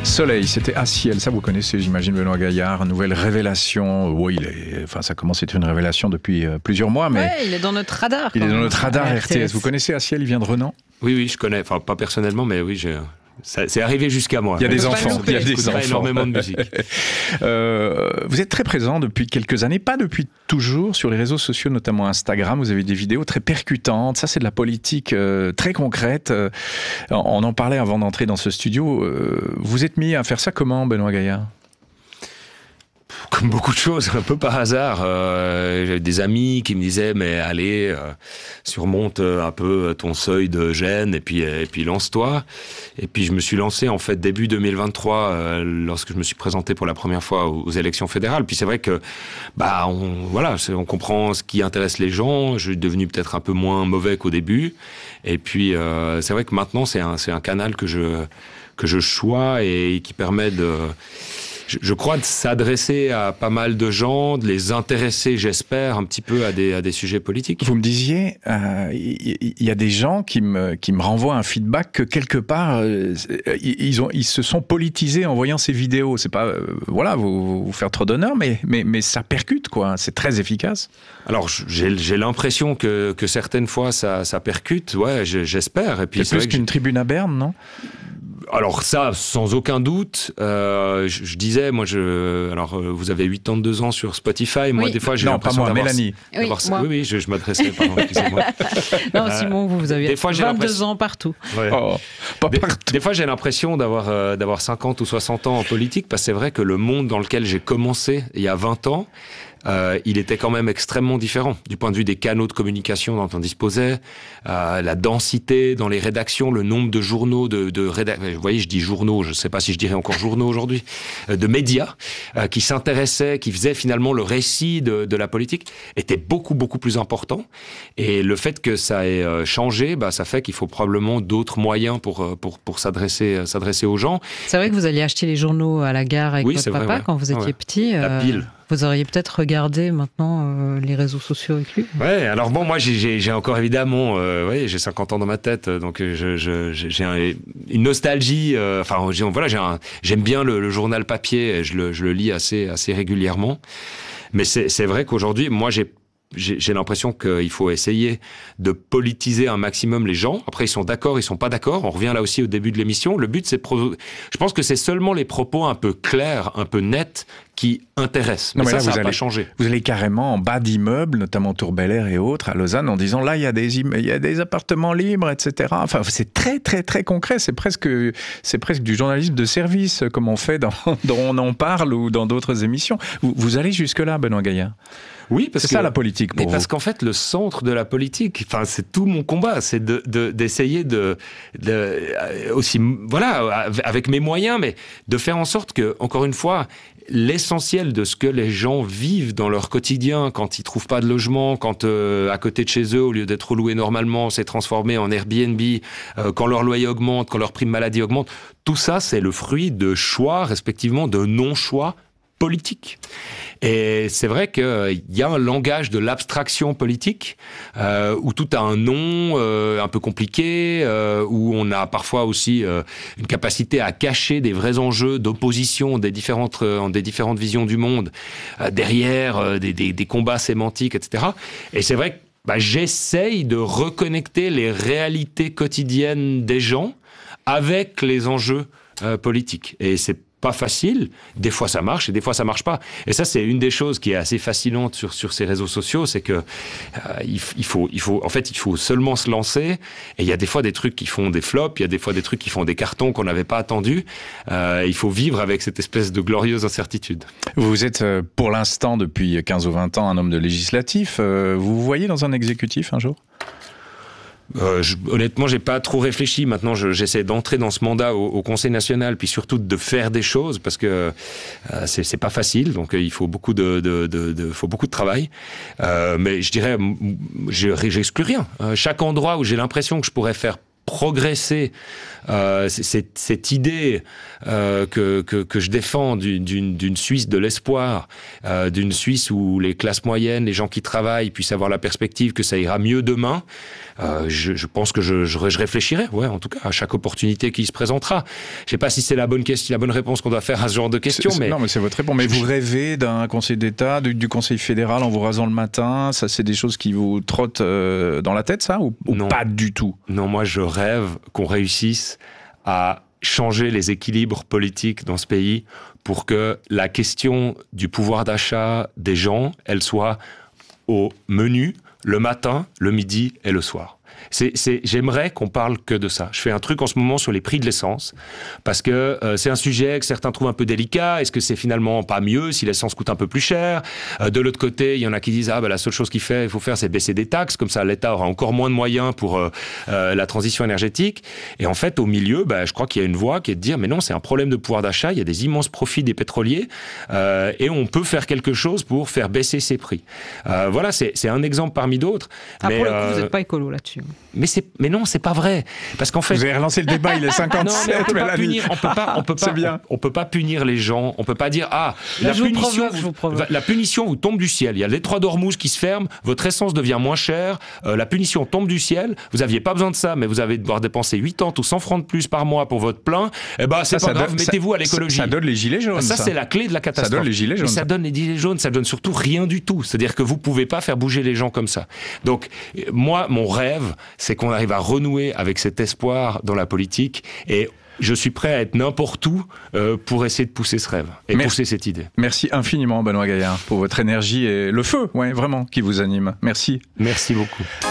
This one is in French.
Soleil, c'était À Ciel, ça vous connaissez, j'imagine, Benoît Gaillard, nouvelle révélation. Oui, ça commence à être une révélation depuis plusieurs mois, mais... Ouais, il est dans notre radar. Il est dans notre radar RTS. RTS. Vous connaissez À Ciel, il vient de Renan? Oui, je connais. Enfin, pas personnellement, mais oui, c'est arrivé jusqu'à moi. Il y a des enfants. Il y a des enfants. Énormément de musique. Vous êtes très présent depuis quelques années, pas depuis toujours, sur les réseaux sociaux, notamment Instagram. Vous avez des vidéos très percutantes. Ça, c'est de la politique très concrète. On en parlait avant d'entrer dans ce studio. Vous êtes mis à faire ça comment, Benoît Gaillard? Comme beaucoup de choses, un peu par hasard. J'avais des amis qui me disaient, mais allez, surmonte un peu ton seuil de gêne et puis lance-toi. Et puis je me suis lancé en fait début 2023 lorsque je me suis présenté pour la première fois aux élections fédérales. Puis c'est vrai que on comprend ce qui intéresse les gens. Je suis devenu peut-être un peu moins mauvais qu'au début. Et puis c'est vrai que maintenant c'est un canal que je choisis et qui permet je crois de s'adresser à pas mal de gens, de les intéresser, j'espère, un petit peu à des sujets politiques. Vous me disiez, il y a des gens qui me renvoient un feedback que quelque part, ils se sont politisés en voyant ces vidéos. C'est pas, vous faire trop d'honneur, mais ça percute, quoi. C'est très efficace. Alors, j'ai l'impression que certaines fois, ça percute. Ouais, j'espère. Et puis, c'est plus qu'une tribune à Berne, non? Alors ça, sans aucun doute. Je disais, vous avez 82 ans sur Spotify. Moi, oui. Des fois, j'ai l'impression d'avoir... Mélanie. Oui, Je m'adressais, pardon, excusez-moi. Non, Simon, vous avez 22 ans partout. Ouais. Pas partout. Des fois, j'ai l'impression d'avoir 50 ou 60 ans en politique, parce que c'est vrai que le monde dans lequel j'ai commencé, il y a 20 ans, il était quand même extrêmement différent du point de vue des canaux de communication dont on disposait, la densité dans les rédactions, le nombre de journaux, vous voyez, je dis journaux, je ne sais pas si je dirais encore journaux aujourd'hui, de médias qui s'intéressaient, qui faisaient finalement le récit de la politique, était beaucoup, beaucoup plus important. Et le fait que ça ait changé, ça fait qu'il faut probablement d'autres moyens pour s'adresser aux gens. C'est vrai que vous alliez acheter les journaux à la gare avec votre papa quand vous étiez petit. La pile. Vous auriez peut-être regardé maintenant les réseaux sociaux avec lui. Ouais, alors bon, moi j'ai encore évidemment, j'ai 50 ans dans ma tête, donc j'ai une nostalgie. J'aime bien le journal papier, et je le lis assez régulièrement. Mais c'est vrai qu'aujourd'hui, moi j'ai l'impression qu'il faut essayer de politiser un maximum les gens. Après, ils sont d'accord, ils sont pas d'accord. On revient là aussi au début de l'émission. Le but, je pense que c'est seulement les propos un peu clairs, un peu nets qui intéressent. Mais ça n'a pas changé. Vous allez carrément en bas d'immeubles, notamment Tour Bel-Air et autres, à Lausanne, en disant là, il y a des appartements libres, etc. Enfin, c'est très, très, très concret. C'est presque du journalisme de service, comme on fait dont on en parle ou dans d'autres émissions. Vous allez jusque-là, Benoît Gaillard? Oui, c'est ça la politique pour vous. Parce qu'en fait, le centre de la politique, c'est tout mon combat, c'est d'essayer aussi, avec mes moyens, mais de faire en sorte que, encore une fois, l'essentiel de ce que les gens vivent dans leur quotidien, quand ils trouvent pas de logement, quand à côté de chez eux, au lieu d'être loué normalement, c'est transformé en Airbnb, quand leur loyer augmente, quand leur prime maladie augmente, tout ça, c'est le fruit de choix, respectivement, de non-choix politique. Et c'est vrai qu'il y a un langage de l'abstraction politique où tout a un nom un peu compliqué, où on a parfois aussi une capacité à cacher des vrais enjeux d'opposition des différentes visions du monde derrière des combats sémantiques, etc. Et c'est vrai que j'essaye de reconnecter les réalités quotidiennes des gens avec les enjeux politiques. Et c'est pas facile, des fois ça marche et des fois ça marche pas. Et ça, c'est une des choses qui est assez fascinante sur ces réseaux sociaux, c'est que il faut seulement se lancer, et il y a des fois des trucs qui font des flops, il y a des fois des trucs qui font des cartons qu'on n'avait pas attendus. Il faut vivre avec cette espèce de glorieuse incertitude. Vous êtes pour l'instant, depuis 15 ou 20 ans, un homme de législatif. Vous vous voyez dans un exécutif un jour ? Honnêtement, j'ai pas trop réfléchi. Maintenant, j'essaie d'entrer dans ce mandat au Conseil national, puis surtout de faire des choses, parce que c'est pas facile. Donc, il faut beaucoup de travail. Mais je dirais, j'exclus rien. Chaque endroit où j'ai l'impression que je pourrais faire progresser cette idée que je défends d'une Suisse de l'espoir, d'une Suisse où les classes moyennes, les gens qui travaillent puissent avoir la perspective que ça ira mieux demain, je pense que je réfléchirai, en tout cas, à chaque opportunité qui se présentera. Je ne sais pas si c'est la bonne réponse qu'on doit faire à ce genre de questions. Non, mais c'est votre réponse. Mais vous rêvez d'un Conseil d'État, du Conseil fédéral en vous rasant le matin? Ça, c'est des choses qui vous trottent dans la tête, ça, ou pas du tout? Non, moi, je rêve qu'on réussisse à changer les équilibres politiques dans ce pays pour que la question du pouvoir d'achat des gens, elle soit au menu le matin, le midi et le soir. J'aimerais qu'on parle que de ça. Je fais un truc en ce moment sur les prix de l'essence, parce que c'est un sujet que certains trouvent un peu délicat. Est-ce que c'est finalement pas mieux si l'essence coûte un peu plus cher? De l'autre côté, il y en a qui disent la seule chose qu'il faut faire, c'est baisser des taxes, comme ça l'État aura encore moins de moyens pour la transition énergétique. Et en fait, au milieu, je crois qu'il y a une voie qui est de dire, mais non, c'est un problème de pouvoir d'achat, il y a des immenses profits des pétroliers, et on peut faire quelque chose pour faire baisser ces prix. Voilà, c'est un exemple parmi d'autres. Pour le coup, vous n'êtes pas écolo là-dessus. Mais non, c'est pas vrai. Parce qu'en fait, vous avez relancé le débat, il est 57. Non, on peut pas punir les gens. On peut pas dire la punition vous tombe du ciel. Il y a l'étroit d'Ormuz qui se ferme, votre essence devient moins chère, la punition tombe du ciel. Vous aviez pas besoin de ça, mais vous allez devoir dépenser 80 ou 100 francs de plus par mois pour votre plein. C'est pas grave, mettez-vous à l'écologie. Ça donne les gilets jaunes. Ça c'est la clé de la catastrophe. Ça donne les gilets jaunes. Mais ça donne les gilets jaunes. Ça donne surtout rien du tout. C'est-à-dire que vous pouvez pas faire bouger les gens comme ça. Donc moi, mon rêve, c'est qu'on arrive à renouer avec cet espoir dans la politique, et je suis prêt à être n'importe où pour essayer de pousser ce rêve et pousser cette idée. Merci infiniment, Benoît Gaillard, pour votre énergie et le feu, vraiment, qui vous anime. Merci. Merci beaucoup.